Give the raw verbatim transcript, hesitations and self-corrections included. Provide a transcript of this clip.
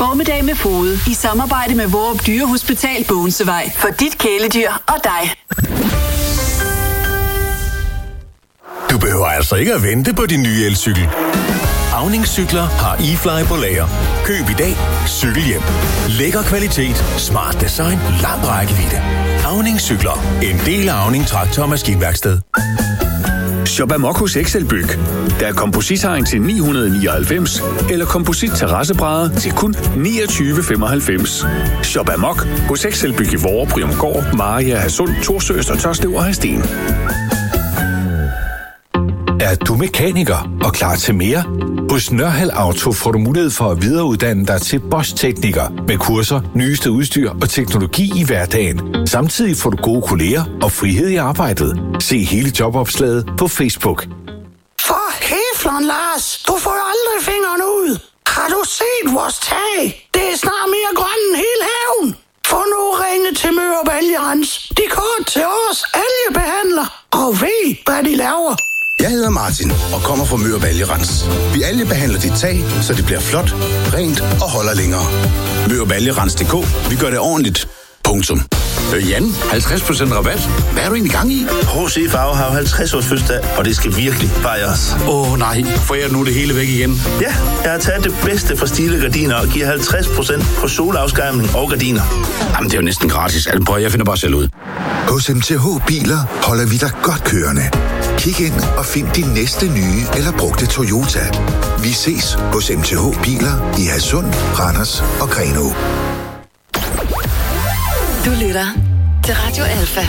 Formiddag med Fode i samarbejde med Vorup Dyrehospital Bogense-vej. For dit kæledyr og dig. Du behøver altså ikke at vente på din nye elcykel. Auning Cykler har eFly på lager. Køb i dag, cykel hjem. Lækker kvalitet, smart design, lang rækkevidde. Auning Cykler. En del af Auning Traktor- og Maskinværksted. Shop amok hos Excelbyg. Der er komposithegn til ni hundrede nioghalvfems eller komposit terrassebrædder til kun niogtyve femoghalvfems. Shop amok hos Excelbyg i Vorup, Bryumgård, Maria, Hadsund, Torsø, Tørslev og Hadsten. Er du mekaniker og klar til mere? Hos Nørhald Auto får du mulighed for at videreuddanne dig til Bosch-tekniker med kurser, nyeste udstyr og teknologi i hverdagen. Samtidig får du gode kolleger og frihed i arbejdet. Se hele jobopslaget på Facebook. For hæfleren, Lars. Du får jo aldrig fingeren ud. Har du set vores tag? Det er snart mere grønt end hele haven. Få nu ringe til Mørup Algerens. De kort til os algebehandler. Og ved, hvad de laver. Jeg hedder Martin og kommer fra Mørup Algerens. Vi algebehandler dit tag, så det bliver flot, rent og holder længere. Mørup Algerens punktum d k. Vi gør det ordentligt. Punktum. Øh, Jan, halvtreds procent rabat. Hvad er du egentlig gang i? H C Farve har halvtreds års fødselsdag, og det skal virkelig fejres. Åh oh, nej, får jeg nu det hele væk igen? Ja, jeg har taget det bedste fra Stile Gardiner og giver halvtreds procent på solafskærmning og gardiner. Jamen, det er jo næsten gratis. Altså, prøv, jeg finder bare selv ud. Hos M T H Biler holder vi dig godt kørende. Kig ind og find din næste nye eller brugte Toyota. Vi ses hos M T H Biler i Hadsund, Randers og Grenaa. Du lytter til Radio Alfa.